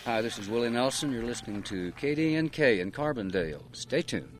Hi, this is Willie Nelson. You're listening to KDNK in Carbondale. Stay tuned.